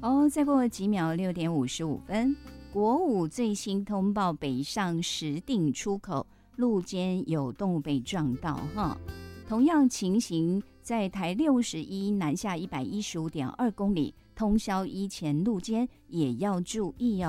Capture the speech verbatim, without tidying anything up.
哦，再过几秒，六点五十五分，国五最新通报北上石碇出口路肩有动物被撞到哈。同样情形在台六十一南下一百一十五点二公里通霄一前路肩也要注意哦。